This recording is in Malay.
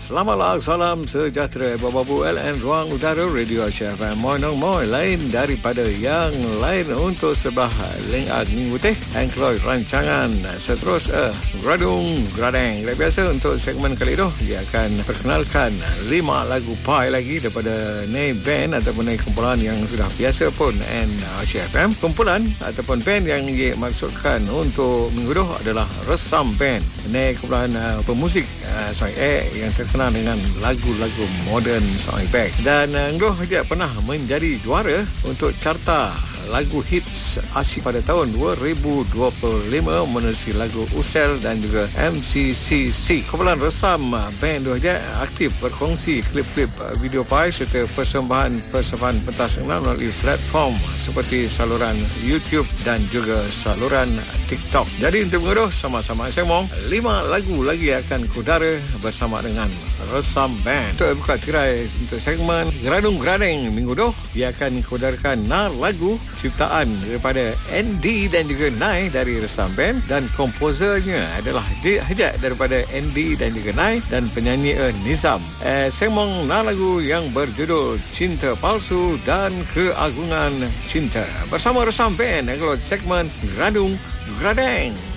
Selamatlah, salam sejahtera Babu LN Ruang Udara Radio Asia FM. Moi lain daripada yang lain untuk sebelah lengah minggu teh Angkloy rancangan seterus Gradung Gradeng. Biasa untuk segmen kali itu dia akan perkenalkan 5 lagu pai lagi daripada Nei band ataupun Nei kumpulan yang sudah biasa pun Asia FM. Kumpulan ataupun band yang dimaksudkan untuk minggu itu adalah Resam Band. Nei kumpulan pemusik yang terkenal dengan lagu-lagu modern soundtrack. Dan Ngloh dia pernah menjadi juara untuk carta lagu hits asyik pada tahun 2025 menerusi lagu Usel dan juga MCCC. Kumpulan Resam band tu aja aktif berkongsi klip-klip video pai serta persembahan pentas melalui platform seperti saluran YouTube dan juga saluran TikTok. Jadi untuk menguruh sama-sama Sengmong 5 lagu lagi akan kudara bersama dengan Resam Band. Untuk buka tirai untuk segmen Gradung Gradeng minggu tu, dia akan kudarkan lagu ciptaan daripada Andy dan juga Nai dari Resam Band, dan komposernya adalah Hajat daripada Andy dan juga Nai, dan penyanyi Nizam. Segmen lagu yang berjudul Cinta Palsu dan Keagungan Cinta bersama Resam Band. Kalau segmen Gradung Gradeng.